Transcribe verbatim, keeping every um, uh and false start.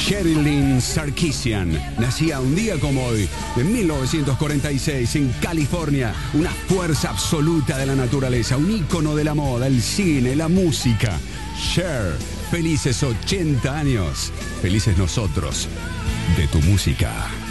Sherilyn Sarkisian nacía un día como hoy, de mil novecientos cuarenta y seis, en California. Una fuerza absoluta de la naturaleza, un ícono de la moda, el cine, la música. Cher, felices ochenta años. Felices nosotros de tu música.